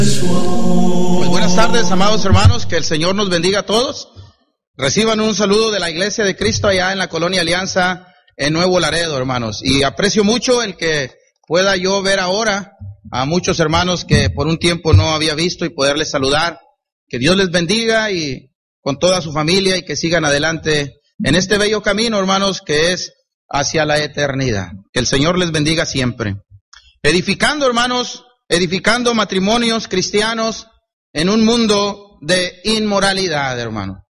Pues buenas tardes, amados hermanos, que el Señor nos bendiga a todos. Reciban un saludo de la Iglesia de Cristo allá en la Colonia Alianza, en Nuevo Laredo, hermanos. Y aprecio mucho el que pueda yo ver ahora a muchos hermanos que por un tiempo no había visto y poderles saludar. Que Dios les bendiga y con toda su familia y que sigan adelante en este bello camino, hermanos, que es hacia la eternidad. Que el Señor les bendiga siempre. Edificando, hermanos, edificando matrimonios cristianos en un mundo de inmoralidad, hermano.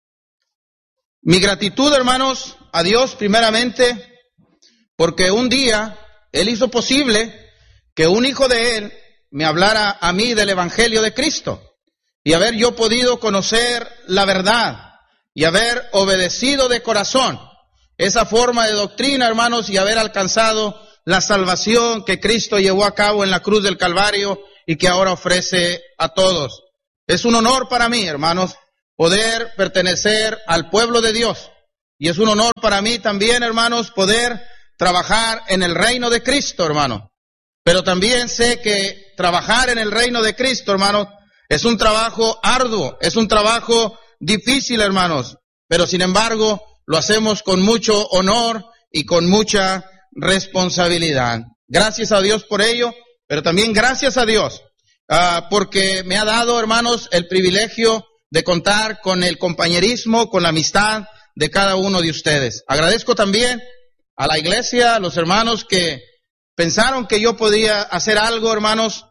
Mi gratitud, hermanos, a Dios primeramente, porque un día Él hizo posible que un hijo de Él me hablara a mí del Evangelio de Cristo y haber yo podido conocer la verdad y haber obedecido de corazón esa forma de doctrina, hermanos, y haber alcanzado la salvación que Cristo llevó a cabo en la cruz del Calvario y que ahora ofrece a todos. Es un honor para mí, hermanos, poder pertenecer al pueblo de Dios. Y es un honor para mí también, hermanos, poder trabajar en el reino de Cristo, hermano. Pero también sé que trabajar en el reino de Cristo, hermanos, es un trabajo arduo, es un trabajo difícil, hermanos. Pero sin embargo, lo hacemos con mucho honor y con mucha responsabilidad. Gracias a Dios por ello, pero también gracias a Dios porque me ha dado, hermanos, el privilegio de contar con el compañerismo, con la amistad de cada uno de ustedes. Agradezco también a la iglesia, a los hermanos que pensaron que yo podía hacer algo, hermanos,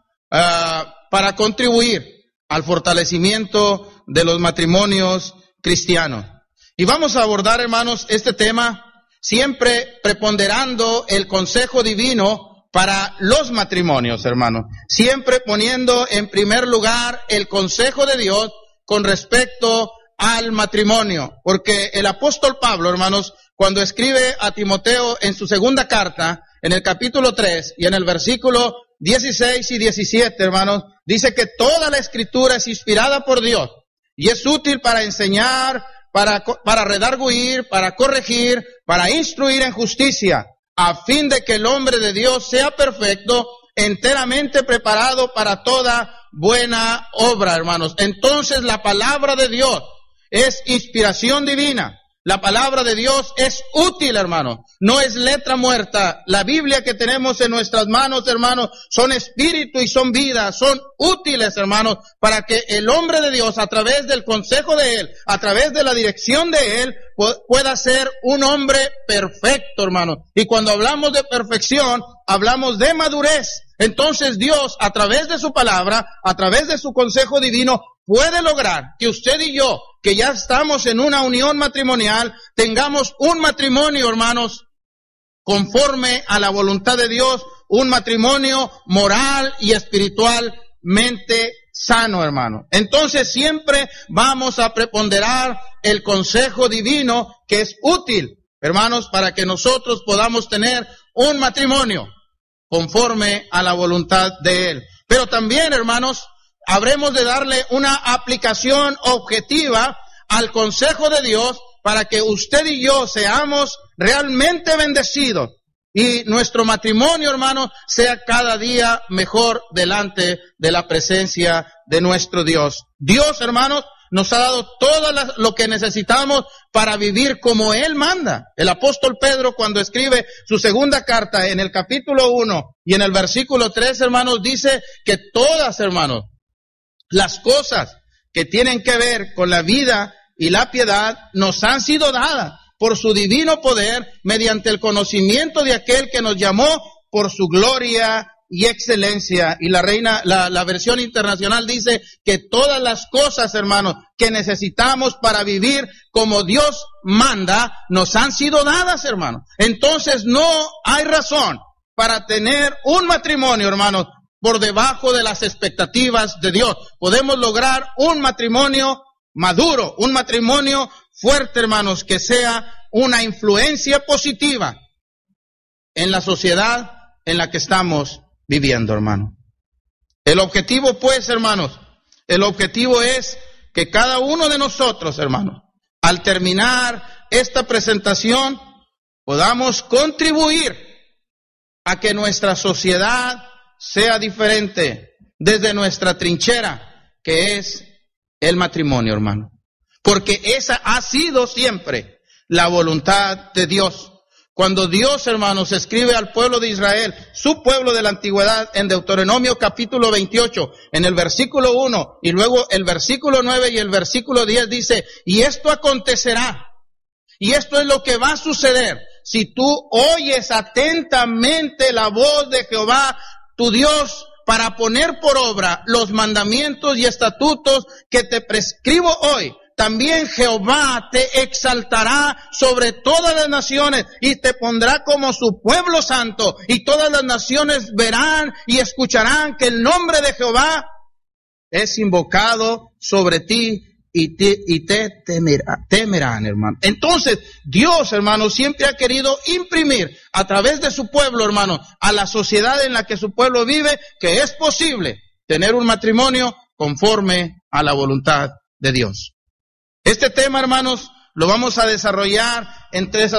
para contribuir al fortalecimiento de los matrimonios cristianos. Y vamos a abordar, hermanos, este tema siempre preponderando el consejo divino para los matrimonios, hermanos. Siempre poniendo en primer lugar el consejo de Dios con respecto al matrimonio. Porque el apóstol Pablo, hermanos, cuando escribe a Timoteo en su segunda carta, en el capítulo 3 y en el versículo 16 y 17, hermanos, dice que toda la escritura es inspirada por Dios y es útil para enseñar, para redarguir, para corregir, para instruir en justicia, a fin de que el hombre de Dios sea perfecto, enteramente preparado para toda buena obra, hermanos. Entonces la palabra de Dios es inspiración divina. La palabra de Dios es útil, hermano. No es letra muerta. La Biblia que tenemos en nuestras manos, hermanos, son espíritu y son vida. Son útiles, hermanos, para que el hombre de Dios, a través del consejo de Él, a través de la dirección de Él, pueda ser un hombre perfecto, hermano. Y cuando hablamos de perfección, hablamos de madurez. Entonces Dios, a través de su palabra, a través de su consejo divino, puede lograr que usted y yo, que ya estamos en una unión matrimonial, tengamos un matrimonio, hermanos, conforme a la voluntad de Dios, un matrimonio moral y espiritualmente sano, hermano. Entonces siempre vamos a preponderar el consejo divino que es útil, hermanos, para que nosotros podamos tener un matrimonio conforme a la voluntad de Él. Pero también, hermanos, habremos de darle una aplicación objetiva al consejo de Dios para que usted y yo seamos realmente bendecidos y nuestro matrimonio, hermano, sea cada día mejor delante de la presencia de nuestro Dios. Dios, hermanos, nos ha dado todo lo que necesitamos para vivir como Él manda. El apóstol Pedro, cuando escribe su segunda carta en el capítulo 1 y en el versículo 3, hermanos, dice que todas, hermanos, las cosas que tienen que ver con la vida y la piedad nos han sido dadas por su divino poder mediante el conocimiento de aquel que nos llamó por su gloria y excelencia. Y la versión internacional dice que todas las cosas, hermanos, que necesitamos para vivir como Dios manda, nos han sido dadas, hermanos. Entonces no hay razón para tener un matrimonio, hermanos, por debajo de las expectativas de Dios. Podemos lograr un matrimonio maduro, un matrimonio fuerte, hermanos, que sea una influencia positiva en la sociedad en la que estamos viviendo, hermano. El objetivo, pues, hermanos, el objetivo es que cada uno de nosotros, hermanos, al terminar esta presentación, podamos contribuir a que nuestra sociedad sea diferente, desde nuestra trinchera, que es el matrimonio, hermano. Porque esa ha sido siempre la voluntad de Dios. Cuando Dios, hermanos, escribe al pueblo de Israel, su pueblo de la antigüedad, en Deuteronomio capítulo 28, en el versículo 1, y luego el versículo 9 y el versículo 10 dice, y esto acontecerá, y esto es lo que va a suceder, si tú oyes atentamente la voz de Jehová, tu Dios, para poner por obra los mandamientos y estatutos que te prescribo hoy. También Jehová te exaltará sobre todas las naciones y te pondrá como su pueblo santo, y todas las naciones verán y escucharán que el nombre de Jehová es invocado sobre ti y te temerán, hermano. Entonces, Dios, hermano, siempre ha querido imprimir a través de su pueblo, hermano, a la sociedad en la que su pueblo vive, que es posible tener un matrimonio conforme a la voluntad de Dios. Este tema, hermanos, lo vamos a desarrollar en 3